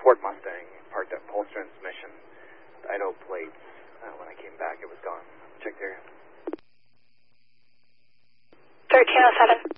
Ford Mustang, parked at Pulse Transmission. The Idaho plates. When I came back, it was gone. Check there. 1307.